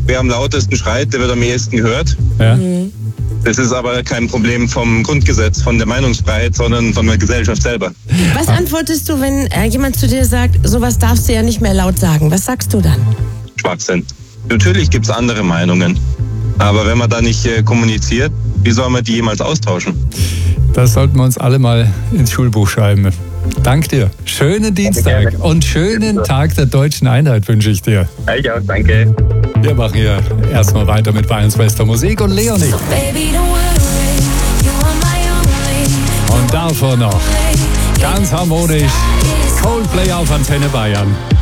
wer am lautesten schreit, der wird am ehesten gehört. Ja. Das ist aber kein Problem vom Grundgesetz, von der Meinungsfreiheit, sondern von der Gesellschaft selber. Was antwortest du, wenn jemand zu dir sagt, sowas darfst du ja nicht mehr laut sagen? Was sagst du dann? Schwachsinn. Natürlich gibt es andere Meinungen. Aber wenn man da nicht kommuniziert, wie soll man die jemals austauschen? Das sollten wir uns alle mal ins Schulbuch schreiben. Dank dir. Schönen Dienstag und schönen Tag der deutschen Einheit wünsche ich dir. Ich auch, danke. Wir machen hier erstmal weiter mit Bayerns bester Musik und Leonie. Und davor noch ganz harmonisch Coldplay auf Antenne Bayern.